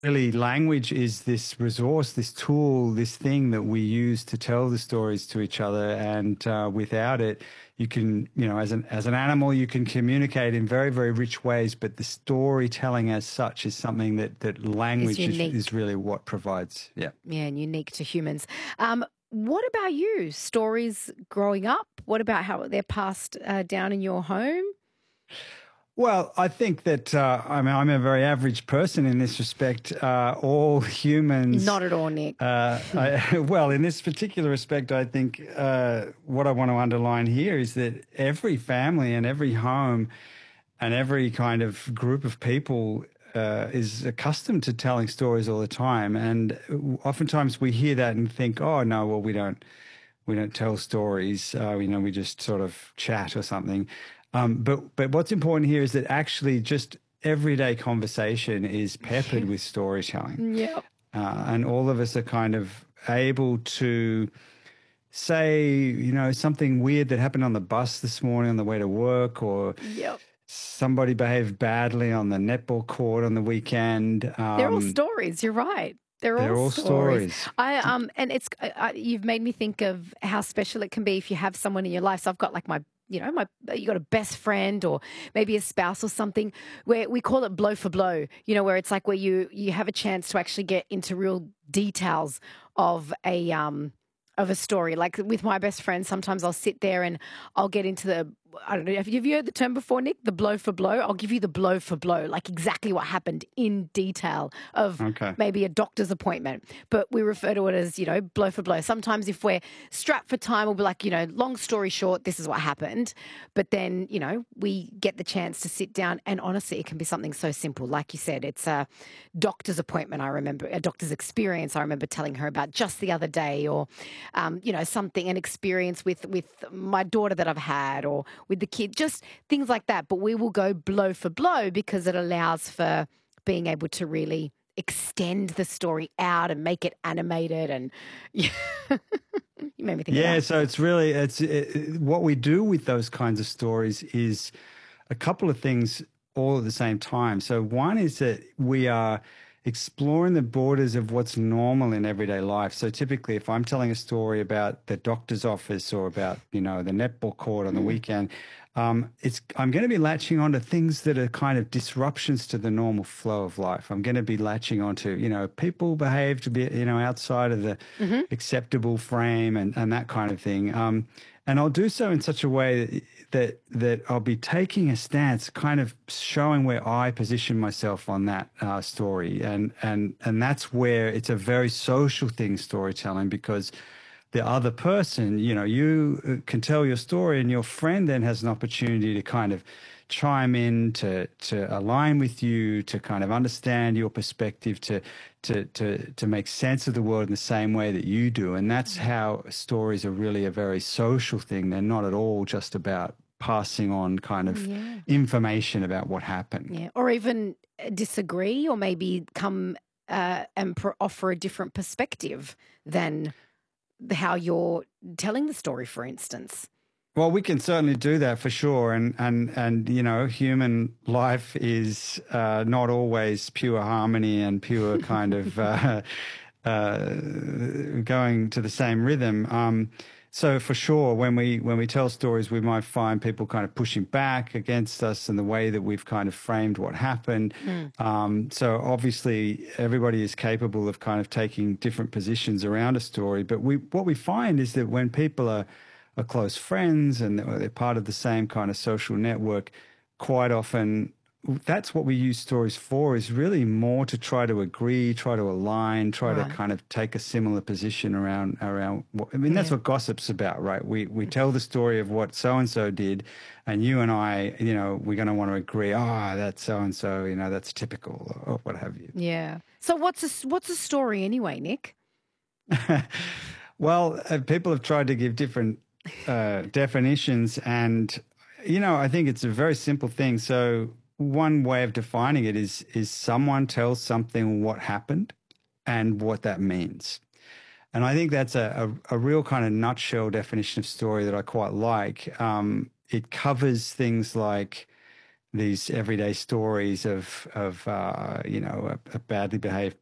Really, language is this resource, this tool, this thing that we use to tell the stories to each other. And without it, you can, as an animal, you can communicate in very, very rich ways. But the storytelling as such is something that It's language is unique. really what provides. Yeah. Yeah, and unique to humans. What about you? Stories growing up? What about how they're passed down in your home? Well, I think that I'm a very average person in this respect. All humans, Not at all, Nick. well, in this particular respect, I think what I want to underline here is that every family and every home and every kind of group of people is accustomed to telling stories all the time. And oftentimes we hear that and think, oh no, well we don't tell stories. We just sort of chat or something. But what's important here is that actually just everyday conversation is peppered with storytelling, Yep. and all of us are kind of able to say, something weird that happened on the bus this morning on the way to work, or Yep. somebody behaved badly on the netball court on the weekend. They're all stories. You're right. They're all They're all stories. stories. And it's you've made me think of how special it can be if you have someone in your life. So I've got like you got a best friend or maybe a spouse or something where we call it blow for blow. Where it's like where you have a chance to actually get into real details of a story. Like with my best friend, sometimes I'll sit there and I'll get into I don't know, have you heard the term before, Nick? The blow for blow? I'll give you the blow for blow, like exactly what happened in detail of Okay. maybe a doctor's appointment. But we refer to it as, blow for blow. Sometimes if we're strapped for time, we'll be like, long story short, this is what happened. But then, we get the chance to sit down and honestly, it can be something so simple. Like you said, it's a doctor's appointment. I remember a doctor's experience. I remember telling her about just the other day or, something, an experience with my daughter that I've had or with the kid, just things like that. But we will go blow for blow because it allows for being able to really extend the story out and make it animated. And you made me think of Yeah, that. so what we do with those kinds of stories is a couple of things all at the same time. So one is that we are exploring the borders of what's normal in everyday life. So typically, if I'm telling a story about the doctor's office or about, the netball court on the weekend, I'm going to be latching onto things that are kind of disruptions to the normal flow of life. I'm going to be latching onto, people behave to be, outside of the Hmm. acceptable frame and that kind of thing. And I'll do so in such a way that I'll be taking a stance, kind of showing where I position myself on that story, and that's where it's a very social thing, storytelling, because the other person, you can tell your story, and your friend then has an opportunity to kind of chime in, to align with you, to kind of understand your perspective, to make sense of the world in the same way that you do. And that's how stories are really a very social thing. They're not at all just about passing on kind of Yeah. information about what happened. Yeah. Or even disagree or maybe come and offer a different perspective than how you're telling the story, for instance. Well, we can certainly do that for sure, and human life is not always pure harmony and pure kind of going to the same rhythm. So for sure, when we tell stories, we might find people kind of pushing back against us and the way that we've kind of framed what happened. Mm. So obviously, everybody is capable of kind of taking different positions around a story. But what we find is that when people are close friends and they're part of the same kind of social network, quite often that's what we use stories for, is really more to try to agree, try to align, try to Right. kind of take a similar position around what, I mean, that's Yeah. what gossip's about, right? We tell the story of what so and so did, and you and I, we're going to want to agree, that's so and so, that's typical, or what have you. Yeah. So what's a story anyway, Nick? Well, people have tried to give different definitions, and I think it's a very simple thing. So one way of defining it is someone tells something what happened and what that means. And I think that's a real kind of nutshell definition of story that I quite like. It covers things like these everyday stories of you know, a badly behaved